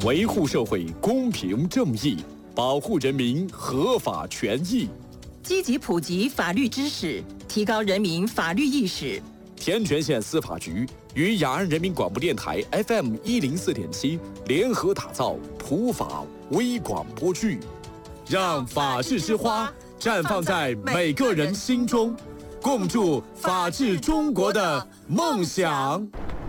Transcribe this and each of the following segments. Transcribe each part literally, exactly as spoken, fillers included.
维护社会公平正义，保护人民合法权益， 积极普及法律知识，提高人民法律意识。 天全县司法局与雅安人民广播电台 F M 一零四点七联合打造普法微广播剧，让法治之花绽放在每个人心中，共筑法治中国的梦想。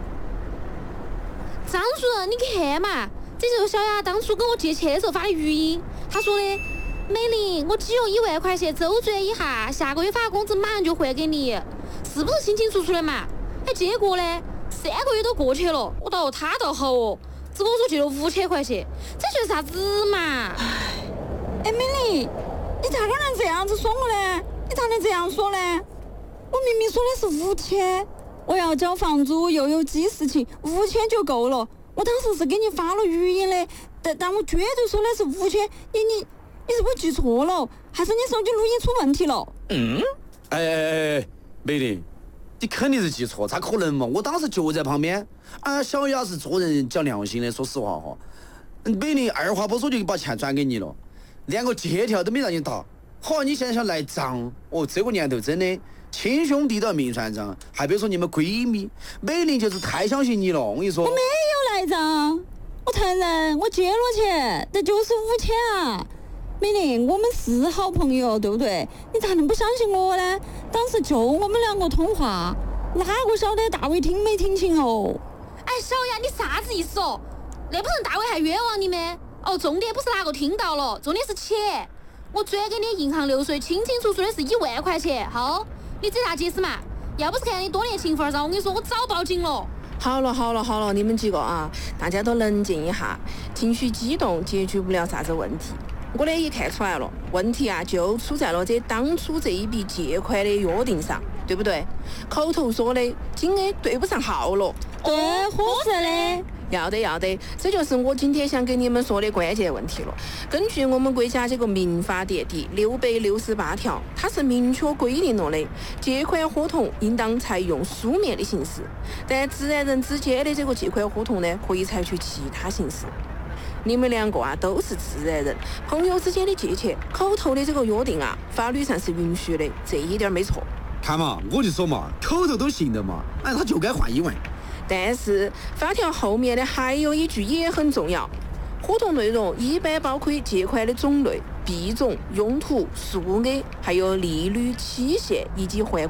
张主任，你看嘛，这就是小雅当初跟我借钱的时候发的语音。他说的：“美玲，我只用一万块钱周转一下，下个月发工资马上就还给你，是不是清清楚楚的嘛？”哎，结果呢，三个月都过去了，我倒他倒好哦，只跟我说借了五千块钱，这就是啥子嘛？ 哎，美玲，你咋个能这样子说我呢？你咋能这样说呢？我明明说的是五千。我要交房租，又有记事情，五千就够了。我当时是给你发了语音的，但但我绝对说的是五千。你你你是不是记错了？还是你手机录音出问题了？ 嗯，哎哎哎，美玲，你肯定是记错，咋可能嘛？我当时就在旁边。啊，小雅是做人讲良心的，说实话哈。美玲二话不说就把钱转给你了，连个借条都没让你打。好，你现在想来账？哦，这个年头真的。亲兄弟都要明算账，还别说你们闺蜜，美玲就是太相信你了。我跟你说， 我没有赖账，我承认我借了钱，但就是五千啊。美玲，我们是好朋友，对不对？你咋能不相信我呢？当时就我们两个通话，哪个晓得大伟听没听清哦？ 哎，小雅，你啥子意思哦？那不成大伟还冤枉你吗？哦，重点不是哪个听到了，重点是钱。我转给你银行流水，清清楚楚的是一万块钱，好。你这啥解释嘛？要不是看你多年情分上，我跟你说，我早报警了。 好了好了好了，你们几个啊，大家都冷静一下，情绪激动解决不了啥子问题。我呢也看出来了，问题啊就出在了这当初这一笔借款的约定上，对不对？口头说的金额对不上号了。 对，合适的。 要得要得，这就是我今天想跟你们说的关键问题了。根据我们国家这个民法典第六百六十八条，它是明确规定了的，借款合同应当采用书面的形式，但自然人之间的这个借款合同呢，可以采取其他形式。你们两个啊都是自然人，朋友之间的借钱，口头的这个约定啊，法律上是允许的，这一点没错。 看嘛，我就说嘛，口头都行的嘛，哎，他就该换一万。 但是法条后面的还有一句也很重要，合同内容一般包括借款的种类、币种、用途、数额，还有利率、期限以及还